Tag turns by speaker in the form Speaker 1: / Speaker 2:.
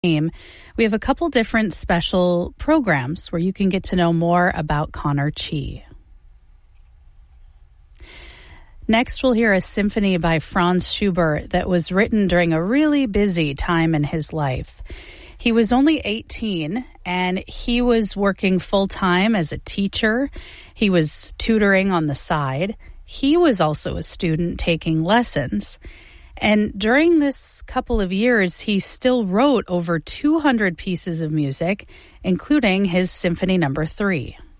Speaker 1: we have a couple different special programs where you can get to know more about Connor Chi. Next, we'll hear a symphony by Franz Schubert that was written during a really busy time in his life. He was only 18, and he was working full-time as a teacher. He was tutoring on the side. He was also a student taking lessons. And during this couple of years, he still wrote over 200 pieces of music, including his Symphony No. 3.